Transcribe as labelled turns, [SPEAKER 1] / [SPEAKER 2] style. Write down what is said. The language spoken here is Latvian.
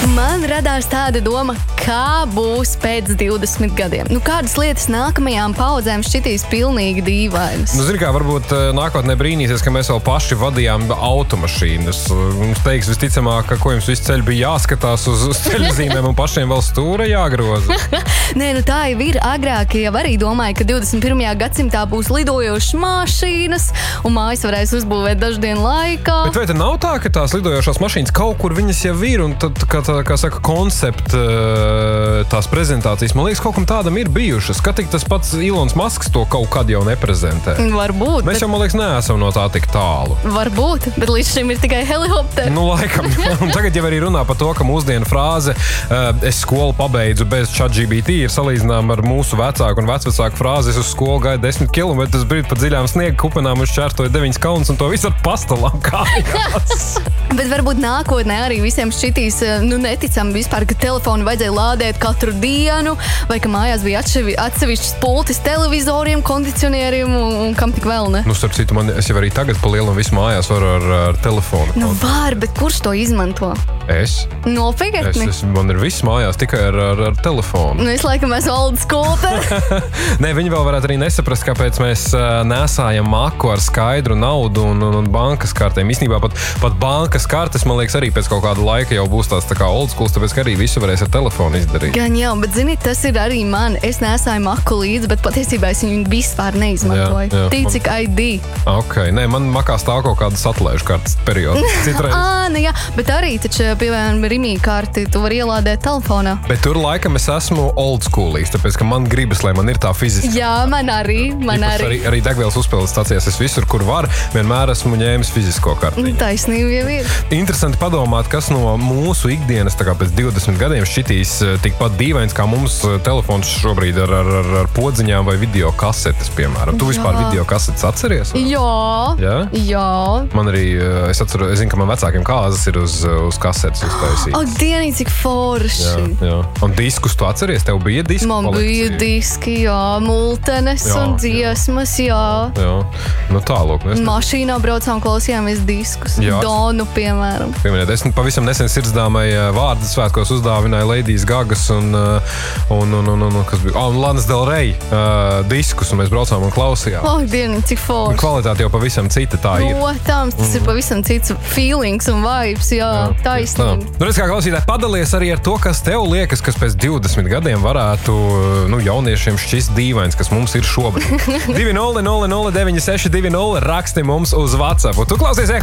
[SPEAKER 1] Man radās tāda doma, kā būs pēc 20 gadiem. Kādas lietas nākamajām paudzēm šķitīs pilnīgi dīvainas?
[SPEAKER 2] Zini kā, varbūt nākotnē brīnīsies, ka mēs vēl paši vadījām automašīnas. Mums teiks visticamāk, ka ko jums visu ceļu bija jāskatās uz ceļzīmēm un pašiem vēl stūra jāgroza.
[SPEAKER 1] Nē, tā jau ir. Agrāk jau arī domāju, ka 21. gadsimtā būs lidojošas mašīnas un mājas varēs uzbūvēt daždienu laikā.
[SPEAKER 2] Bet vai te nav tā, ka tās lidojošās mašīnas kaut kur viņas jau ir un tad, kā saka, koncepta tās prezentācijas, man liekas, kaut kam tādam ir bijušas. Ka tik tas pats Ilons Masks to kaut kad jau neprezentē.
[SPEAKER 1] Varbūt.
[SPEAKER 2] Mēs jau, man liekas, neesam no tā tik tālu.
[SPEAKER 1] Varbūt, bet līdz šim ir tikai helikopteri.
[SPEAKER 2] Laikam. Un tagad jau arī runā par to, ka mūsdienu frāze es skolu pabeidzu bez ChatGPT ir salīdzinām ar mūsu vecāku un vecvecāku frāzi es uz skolu gāju 10 kilometrus brīdi pa dziļām sniega kupenām un šķērtoju 9 kalnus un to visu ar pastalām kājās.
[SPEAKER 1] Bet varbūt nākotnē arī visiem šķitīs neticami vispār, ka telefonu vajadzēja lādēt katru dienu, vai ka mājās bija atsevišķs pultis televizoriem, kondicionieriem un kam tik vēl, ne?
[SPEAKER 2] Starp citu, es jau arī tagad pa lielam visu mājās varu ar telefonu.
[SPEAKER 1] Var, bet kurš to izmanto?
[SPEAKER 2] Es?
[SPEAKER 1] Nopietni?
[SPEAKER 2] Man ir viss mājās tikai ar telefonu.
[SPEAKER 1] Es laikam esmu old school.
[SPEAKER 2] Nē, viņi vēl varētu arī nesaprast, kāpēc mēs nesājam maku ar skaidru naudu un bankas kartēm. Īstenībā pat bankas kartes, man liekas, arī pēc kaut kāda laika jau būs tās tā kā old school, tāpēc, ka arī visu varēs ar telefonu izdarīt.
[SPEAKER 1] Gan jau, bet zini, tas ir arī man. Es nesāju maku līdzi, bet patiesībā es viņu vispār neizmantoju.
[SPEAKER 2] Jā,
[SPEAKER 1] Ticik ID.
[SPEAKER 2] Ok, nē, man makā stāv kaut kādas atlaižu kartes periodu.
[SPEAKER 1] Jā, bet arī taču, piemēram, Rimī karti tu vari ielādēt telefonā.
[SPEAKER 2] Bet tur laikam es esmu old schoolīgs, tāpēc, ka man gribas, lai man ir tā fiziski.
[SPEAKER 1] Jā, man arī.
[SPEAKER 2] Arī degvielas uzpildes stācijās es visur, kur var, vienmēr esmu ņēmis fizisko karti.
[SPEAKER 1] Taisnība jau ir.
[SPEAKER 2] Interesanti padomāt, kas no mūsu ikdienas tā kā pēc 20 gadiem šķitīs tikpat dīvains, kā mums telefons šobrīd ar podziņām vai video kasetes, piemēram. Tu vispār video kasetes atceries?
[SPEAKER 1] Jā.
[SPEAKER 2] Man arī, es zinu, ka man vecākiem kāzas ir uz kasetes uztaisītas.
[SPEAKER 1] Ak, dienī, cik forši.
[SPEAKER 2] Jā. Un diskus tu atceries? Tev bija diski
[SPEAKER 1] Man
[SPEAKER 2] kolekcija?
[SPEAKER 1] bija diski, multenes un dziesmas, jā.
[SPEAKER 2] Tālūk.
[SPEAKER 1] Mašīnā braucām, klausījāmies diskus.
[SPEAKER 2] Jā.
[SPEAKER 1] Donu, piemēram.
[SPEAKER 2] Es pavisam nesen sirdsdāmai vārdu svētkos uzdāvināju Ladies Gagas un Lanas Del Rey diskus, un mēs braucām un klausījām.
[SPEAKER 1] Ak, dienī, cik forši.
[SPEAKER 2] Kvalitāte jau pavisam cita tā ir.
[SPEAKER 1] Protams, tas ir pavisam cits feelings un vibes, jā, taisnība.
[SPEAKER 2] Redz, kā klausītāji, padalies arī ar to, kas tev liekas, kas pēc 20 gadiem varētu jauniešiem šķist dīvains, kas mums ir šobrīd. 2000962 raksti mums uz WhatsApp. Tu klausies